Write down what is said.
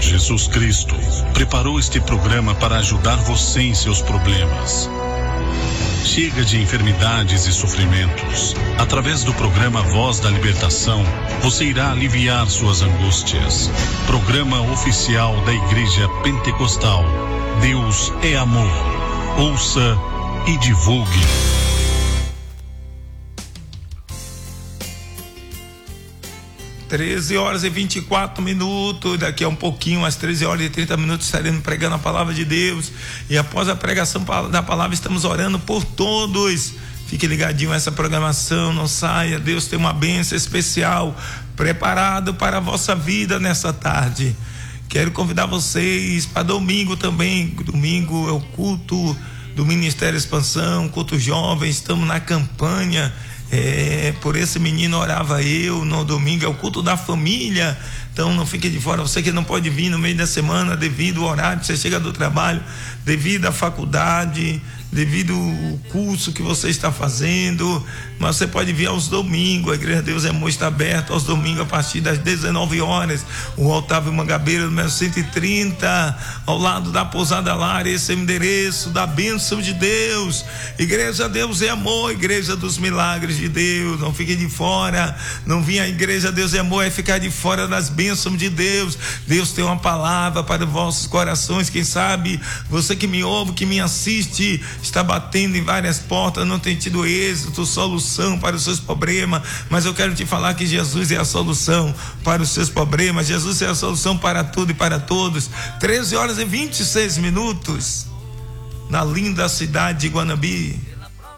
Jesus Cristo preparou este programa para ajudar você em seus problemas. Chega de enfermidades e sofrimentos. Através do programa Voz da Libertação, você irá aliviar suas angústias. Programa oficial da Igreja Pentecostal. Deus é amor. Ouça e divulgue. Treze horas e 24 minutos, daqui a um pouquinho, às 13 horas e 30 minutos, estaremos pregando a palavra de Deus, e após a pregação da palavra, estamos orando por todos. Fique ligadinho a essa programação, não saia. Deus tem uma bênção especial preparado para a vossa vida nessa tarde. Quero convidar vocês para domingo também. Domingo é o culto do Ministério Expansão, culto jovem, estamos na campanha. Por esse menino orava eu. No domingo é o culto da família, então não fique de fora. Você que não pode vir no meio da semana devido ao horário que você chega do trabalho, devido à faculdade, devido ao curso que você está fazendo, mas você pode vir aos domingos. A Igreja Deus é Amor está aberta aos domingos a partir das 19 horas. O Otávio Mangabeira, número 130, ao lado da Pousada Lar. Esse é o endereço da bênção de Deus. Igreja Deus é Amor, Igreja dos Milagres de Deus. Não fique de fora. Não vinha a Igreja Deus é Amor é ficar de fora das bênçãos de Deus. Deus tem uma palavra para os vossos corações. Quem sabe você que me ouve, que me assiste, está batendo em várias portas, não tem tido êxito, solução para os seus problemas, mas eu quero te falar que Jesus é a solução para os seus problemas. Jesus é a solução para tudo e para todos. 13 horas e 26 minutos, na linda cidade de Guanabi.